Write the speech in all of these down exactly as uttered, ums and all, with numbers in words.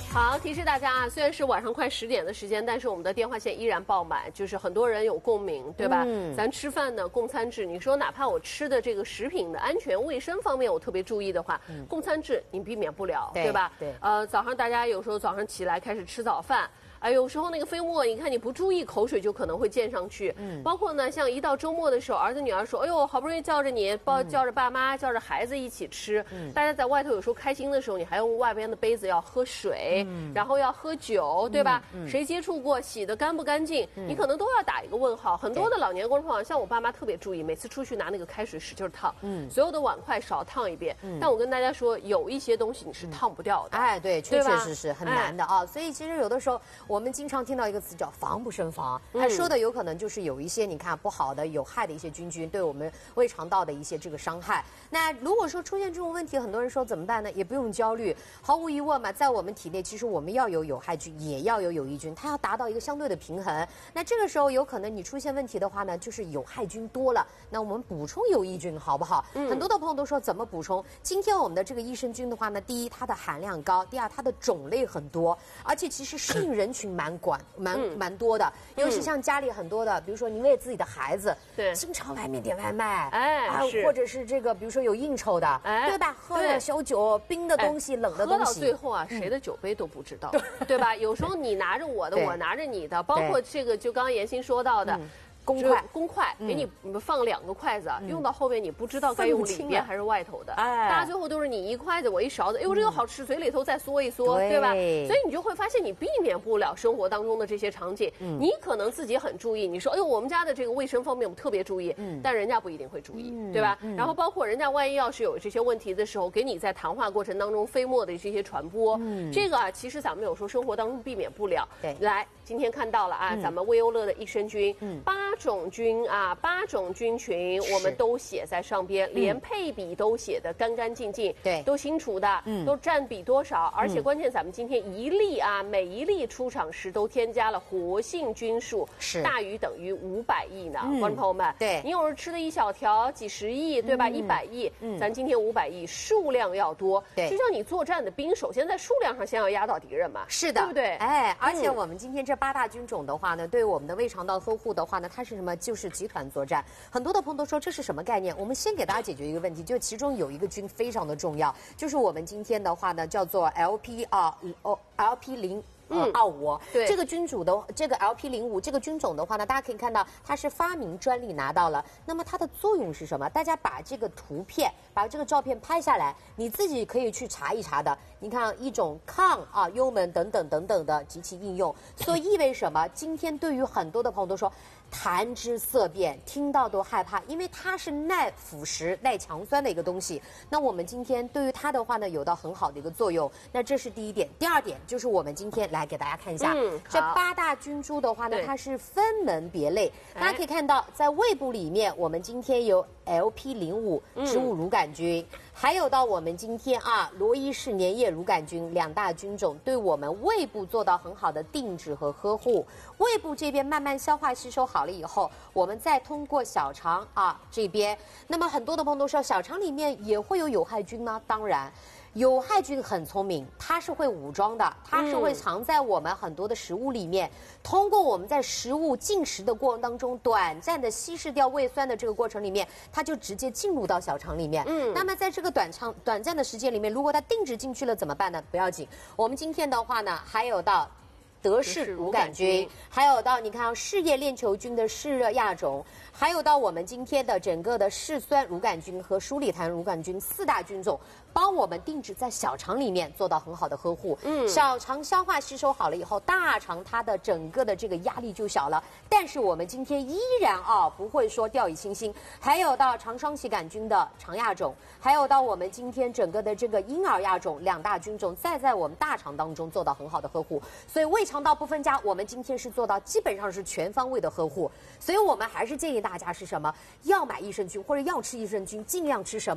好，提示大家啊，虽然是晚上快十点的时间，但是我们的电话线依然爆满，就是很多人有共鸣，对吧？嗯，咱吃饭呢，供餐制，你说哪怕我吃的这个食品的安全卫生方面我特别注意的话，嗯、供餐制你避免不了， 对, 对吧？对。呃，早上大家有时候早上起来开始吃早饭。哎，有时候那个飞沫，你看你不注意，口水就可能会溅上去。嗯，包括呢，像一到周末的时候，儿子女儿说：“哎呦，好不容易叫着你，抱叫着爸妈，叫着孩子一起吃。”嗯，大家在外头有时候开心的时候，你还用外边的杯子要喝水，嗯、然后要喝酒，对吧？嗯嗯、谁接触过，洗得干不干净，嗯、你可能都要打一个问号。很多的老年观众，像我爸妈特别注意，每次出去拿那个开水使劲烫，嗯，所有的碗筷少烫一遍。嗯，但我跟大家说，有一些东西你是烫不掉的。 哎，对，确确实实很难的啊。所以其实有的时候我们经常听到一个词叫防不胜防，它说的有可能就是有一些你看不好的、有害的一些菌菌对我们胃肠道的一些这个伤害。那如果说出现这种问题，很多人说怎么办呢？也不用焦虑，毫无疑问嘛，在我们体内其实我们要有有害菌，也要有有益菌，它要达到一个相对的平衡。那这个时候有可能你出现问题的话呢，就是有害菌多了，那我们补充有益菌好不好？嗯、很多的朋友都说怎么补充？今天我们的这个益生菌的话呢，第一它的含量高，第二它的种类很多，而且其实适应人群蛮广。蛮蛮多的，尤其像家里很多的，比如说您为自己的孩子，对，经常外面点外卖，哎，啊，或者是这个，比如说有应酬的，哎，对吧？喝点小酒，冰的东西，冷的东西， 喝到最后啊，谁的酒杯都不知道，对吧？有时候你拿着我的，我拿着你的，包括这个，就刚刚妍心说到的。公筷，公筷，给你放两个筷子，用到后面你不知道该用里边还是外头的，大家最后都是你一筷子我一勺子，哎呦这个好吃，嘴里头再嗦一嗦，对吧？所以你就会发现你避免不了生活当中的这些场景，你可能自己很注意，你说哎呦我们家的这个卫生方面我们特别注意，但人家不一定会注意，对吧？然后包括人家万一要是有这些问题的时候，给你在谈话过程当中飞沫的这些传播，这个啊其实咱们有时候生活当中避免不了。对，来今天看到了啊，咱们威欧乐的益生菌，八种菌啊，八种菌群，我们都写在上边，连配比都写得干干净净，对，都清楚的，嗯，都占比多少，而且关键咱们今天一粒啊，每一粒出厂时都添加了活性菌数，是大于等于五百亿呢，观众朋友们，对，你有时候吃的一小条几十亿，对吧？一百亿，咱今天五百亿，数量要多，对，就像你作战的兵，首先在数量上先要压倒敌人嘛，是的，对不对？哎，而且我们今天这八大菌种的话呢，对我们的胃肠道呵护的话呢，它是什么？就是集团作战。很多的朋友都说这是什么概念？我们先给大家解决一个问题，就其中有一个菌非常的重要，就是我们今天的话呢叫做 L P 啊哦 L P 零。嗯，二五，对这个菌种的这个 L P 零五这个菌种的话呢，大家可以看到它是发明专利拿到了。那么它的作用是什么？大家把这个图片、把这个照片拍下来，你自己可以去查一查的。你看一种抗啊、幽门等等等等的及其应用，所以意味什么？今天对于很多的朋友都说谈之色变，听到都害怕，因为它是耐腐蚀、耐强酸的一个东西。那我们今天对于它的话呢，有到很好的一个作用。那这是第一点。第二点就是我们今天来。来给大家看一下，嗯、这八大菌株的话呢，它是分门别类。大家可以看到，在胃部里面，我们今天有 L P 零五植物乳杆菌，嗯、还有到我们今天啊罗伊氏粘液乳杆菌两大菌种，对我们胃部做到很好的定制和呵护。胃部这边慢慢消化吸收好了以后，我们再通过小肠啊这边，那么很多的朋友都说，小肠里面也会有有害菌吗？当然。有害菌很聪明，它是会武装的，它是会藏在我们很多的食物里面。嗯、通过我们在食物进食的过程当中，短暂的稀释掉胃酸的这个过程里面，它就直接进入到小肠里面。嗯，那么在这个短长短暂的时间里面，如果它定植进去了怎么办呢？不要紧，我们今天的话呢，还有到。德氏乳杆菌，还有到你看嗜叶链球菌的嗜热亚种，还有到我们今天的整个的嗜酸乳杆菌和疏里痰乳杆菌四大菌种，帮我们定植在小肠里面做到很好的呵护。嗯，小肠消化吸收好了以后，大肠它的整个的这个压力就小了。但是我们今天依然啊不会说掉以轻心，还有到肠双歧杆菌的肠亚种，还有到我们今天整个的这个婴儿亚种两大菌种，再在我们大肠当中做到很好的呵护。所以胃肠道不分家，我们今天是做到基本上是全方位的呵护。所以我们还是建议大家是什么？要买益生菌或者要吃益生菌，尽量吃什么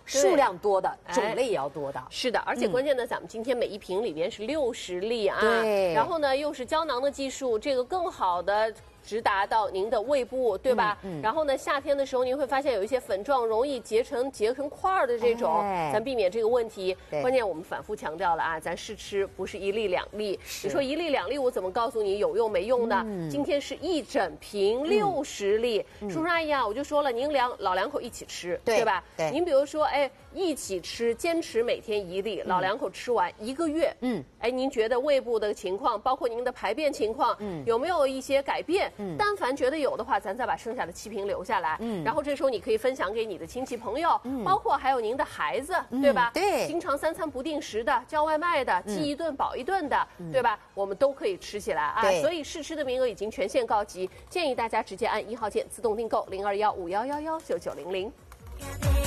数量多的，种类也要多的。 是的，而且关键呢，咱们今天每一瓶里边是六十粒啊， 对， 然后呢又是胶囊的技术，这个更好的直达到您的胃部，对吧？嗯嗯、然后呢，夏天的时候您会发现有一些粉状容易结成结成块儿的这种，哎、咱避免这个问题。关键我们反复强调了啊，咱试吃不是一粒两粒。你说一粒两粒，我怎么告诉你有用没用呢？嗯、今天是一整瓶六十粒，嗯、叔叔阿姨啊，我就说了，您两老两口一起吃，对, 对吧？对。您比如说，哎，一起吃，坚持每天一粒，老两口吃完一个月，嗯，哎，您觉得胃部的情况，包括您的排便情况，嗯，有没有一些改变？嗯，但凡觉得有的话，咱再把剩下的七瓶留下来。嗯，然后这时候你可以分享给你的亲戚朋友，嗯，包括还有您的孩子，嗯、对吧？对，经常三餐不定时的叫外卖的，饥一顿饱一顿的，嗯、对吧？我们都可以吃起来啊。所以试吃的名额已经全线告急，建议大家直接按一号键自动订购零二幺五幺幺幺九九零零。